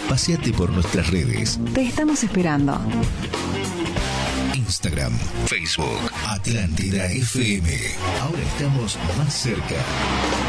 Paseate por nuestras redes. Te estamos esperando. Instagram, Facebook, Atlántida FM. Ahora estamos más cerca.